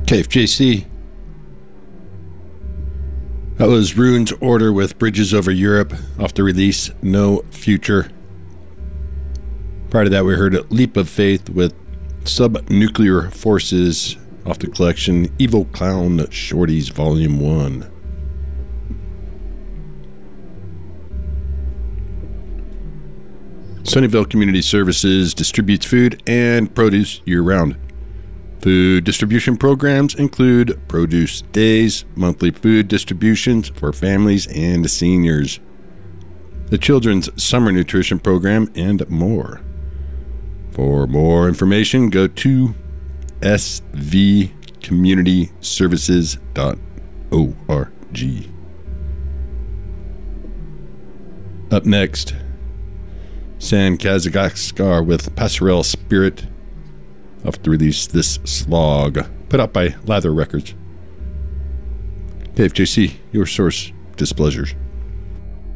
KFJC. That was Rune's Order with Bridges Over Europe off the release No Future. Prior to that, we heard Leap of Faith with Sub-Nuclear Forces off the collection Evil Clown Shorties Volume 1. Sunnyvale Community Services distributes food and produce year-round. Food distribution programs include produce days, monthly food distributions for families and seniors, the children's summer nutrition program, and more. For more information, go to svcommunityservices.org. Up next, San Kazagaskar with Passerelle Spirit off the release This Slog, put out by Lather Records. KFJC, your source, displeasures.